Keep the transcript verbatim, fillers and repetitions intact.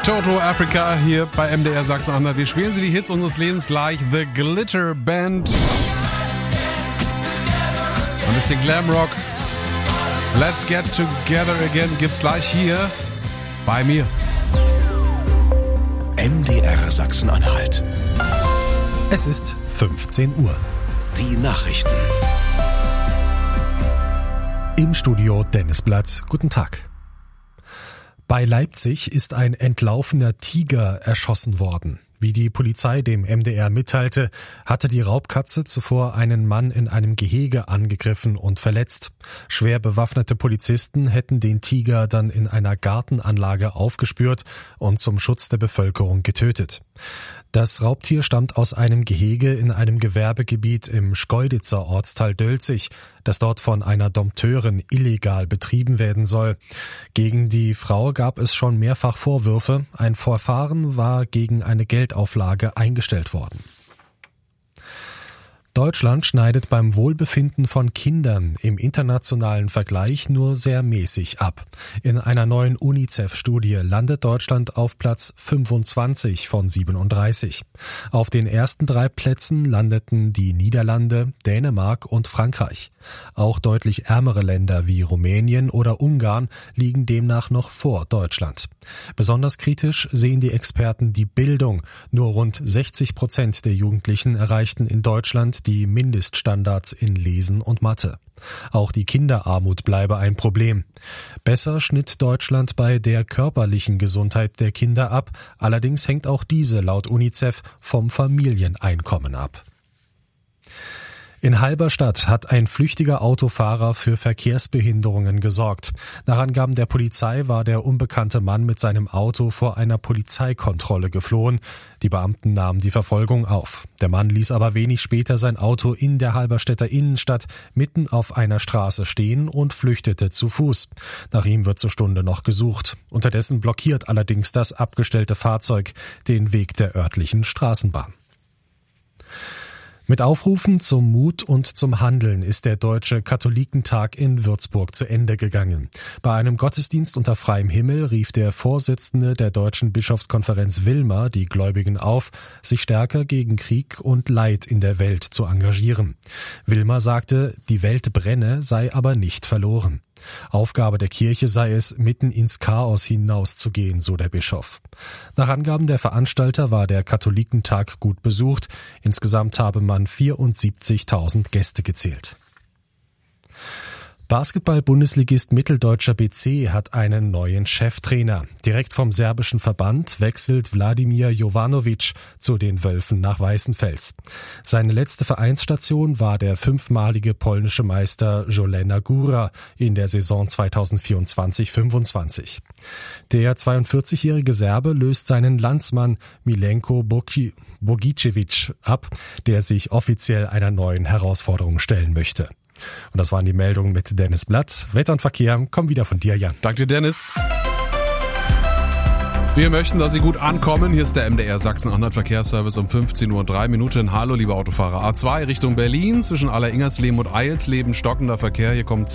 Toto Africa hier bei M D R Sachsen-Anhalt. Wir spielen sie die Hits unseres Lebens gleich. The Glitter Band. Ein bisschen Glamrock. Let's Get Together Again gibt's gleich hier bei mir. M D R Sachsen-Anhalt. Es ist fünfzehn Uhr. Die Nachrichten. Im Studio Dennis Blatt. Guten Tag. Bei Leipzig ist ein entlaufener Tiger erschossen worden. Wie die Polizei dem M D R mitteilte, hatte die Raubkatze zuvor einen Mann in einem Gehege angegriffen und verletzt. Schwer bewaffnete Polizisten hätten den Tiger dann in einer Gartenanlage aufgespürt und zum Schutz der Bevölkerung getötet. Das Raubtier stammt aus einem Gehege in einem Gewerbegebiet im Schkeuditzer Ortsteil Dölzig, das dort von einer Dompteurin illegal betrieben werden soll. Gegen die Frau gab es schon mehrfach Vorwürfe. Ein Verfahren war gegen eine Geldauflage eingestellt worden. Deutschland schneidet beim Wohlbefinden von Kindern im internationalen Vergleich nur sehr mäßig ab. In einer neuen UNICEF-Studie landet Deutschland auf Platz fünfundzwanzig von siebenunddreißig. Auf den ersten drei Plätzen landeten die Niederlande, Dänemark und Frankreich. Auch deutlich ärmere Länder wie Rumänien oder Ungarn liegen demnach noch vor Deutschland. Besonders kritisch sehen die Experten die Bildung. Nur rund sechzig Prozent der Jugendlichen erreichten in Deutschland die Mindeststandards in Lesen und Mathe. Auch die Kinderarmut bleibe ein Problem. Besser schnitt Deutschland bei der körperlichen Gesundheit der Kinder ab. Allerdings hängt auch diese laut UNICEF vom Familieneinkommen ab. In Halberstadt hat ein flüchtiger Autofahrer für Verkehrsbehinderungen gesorgt. Nach Angaben der Polizei war der unbekannte Mann mit seinem Auto vor einer Polizeikontrolle geflohen. Die Beamten nahmen die Verfolgung auf. Der Mann ließ aber wenig später sein Auto in der Halberstädter Innenstadt mitten auf einer Straße stehen und flüchtete zu Fuß. Nach ihm wird zur Stunde noch gesucht. Unterdessen blockiert allerdings das abgestellte Fahrzeug den Weg der örtlichen Straßenbahn. Mit Aufrufen zum Mut und zum Handeln ist der Deutsche Katholikentag in Würzburg zu Ende gegangen. Bei einem Gottesdienst unter freiem Himmel rief der Vorsitzende der Deutschen Bischofskonferenz Wilmer die Gläubigen auf, sich stärker gegen Krieg und Leid in der Welt zu engagieren. Wilmer sagte, die Welt brenne, sei aber nicht verloren. Aufgabe der Kirche sei es, mitten ins Chaos hinauszugehen, so der Bischof. Nach Angaben der Veranstalter war der Katholikentag gut besucht. Insgesamt habe man vierundsiebzigtausend Gäste gezählt. Basketball-Bundesligist Mitteldeutscher B C hat einen neuen Cheftrainer. Direkt vom serbischen Verband wechselt Wladimir Jovanovic zu den Wölfen nach Weißenfels. Seine letzte Vereinsstation war der fünfmalige polnische Meister Jolena Góra in der Saison zweitausendvierundzwanzig fünfundzwanzig. Der zweiundvierzigjährige Serbe löst seinen Landsmann Milenko Bogicevic ab, der sich offiziell einer neuen Herausforderung stellen möchte. Und das waren die Meldungen mit Dennis Blatt. Wetter und Verkehr kommen wieder von dir, Jan. Danke dir, Dennis. Wir möchten, dass Sie gut ankommen. Hier ist der M D R Sachsen-Anhalt Verkehrsservice um fünfzehn Uhr und drei Minuten. Hallo, liebe Autofahrer. A zwei Richtung Berlin zwischen Alleringersleben und Eilsleben stockender Verkehr. Hier kommen